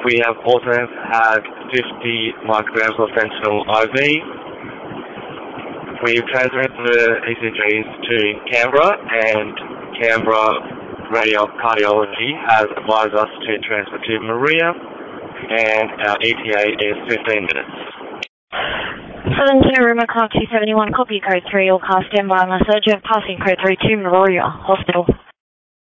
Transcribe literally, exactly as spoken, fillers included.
we have also had fifty micrograms of fentanyl I V. We've transferred the E C Gs to Canberra, and Canberra Radiocardiology has advised us to transfer to Maria, and our E T A is fifteen minutes. Southern Care Room, Clark two seventy-one, copy code three, all cars stand by message, passing code three to Maria Hospital.